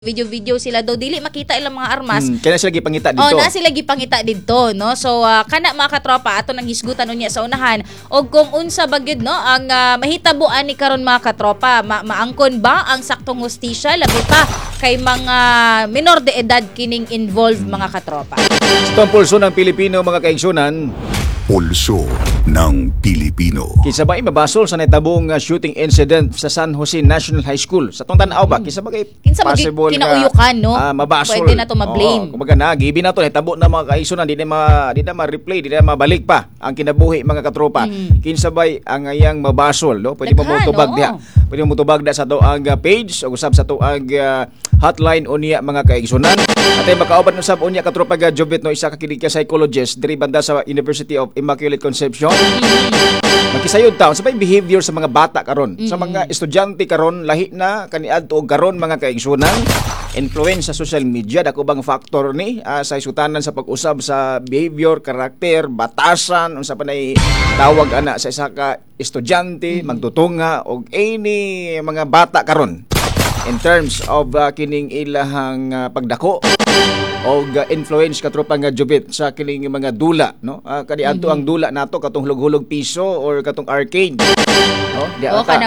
Video-video sila daw dili makita ilang mga armas. Kaya sila gipangita dito. Na sila gipangita didto, no? So kana mga katropa ato nang hisgutan unya sa unahan og kung unsa ba gyud no ang mahitabuan ni karon mga katropa, maangkon ba ang saktong hustisya labi pa kay mga minor de edad kining involved mga katropa. Ito ang pulso ng Pilipino mga kaigsunan. Pulso ng Pilipino. Kisabay mabasol sa natabong shooting incident sa San Jose National High School. Sa tong tanaw ba kisabay possible kinauyukan no. Mabasol. Pwede na to ma-blame. Kumbaga na gibi na to natabo na mga kaigsunan di na ma-replay, di na mabalik pa ang kinabuhi mga katropa. Kinsabay ang ayang mabasol no. Pwede mo mutubag diha. Pwede mo mutubag da sa to ang page o usab sa to ang hotline unya mga kaigsunan. At ay makauban usab unya katropa ga Jobit no isa ka kini psychologist diri banda sa University of Immaculate Conception. Magkisayod taon sa behavior sa mga bata karon, sa mga estudyante karon lahi na kaniadto og karon mga kaigsunan. Influence sa social media dako bang factor ni sa isutanan sa pag-usab sa behavior, karakter, batasan unsa pa nay tawag ana sa isa ka estudyante magtutunga og any mga bata karon in terms of kining ilahang pagdako og influence katropa nga Jubit sa kining mga dula no kaniadto ang dula nato katong hulog-hulog piso or katong arcade no di ata